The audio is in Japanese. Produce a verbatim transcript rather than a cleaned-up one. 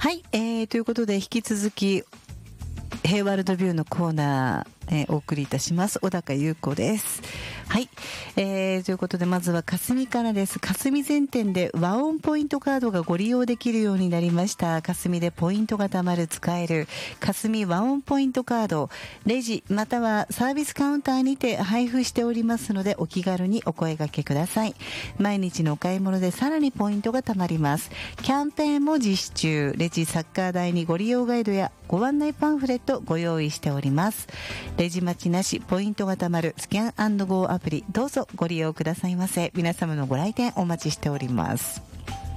はい、えー、ということで引き続きヘイワールドビューのコーナー、えー、お送りいたします小高優子です。はい、えー、ということでまずは霞からです。霞全店で和音ポイントカードがご利用できるようになりました。霞でポイントが貯まる使える霞和音ポイントカード、レジまたはサービスカウンターにて配布しておりますので、お気軽にお声掛けください。毎日のお買い物でさらにポイントが貯まります。キャンペーンも実施中。レジサッカー台にご利用ガイドやご案内パンフレットご用意しております。レジ待ちなし、ポイントが貯まるスキャン&ゴーアプリ、どうぞご利用くださいませ。皆様のご来店お待ちしております。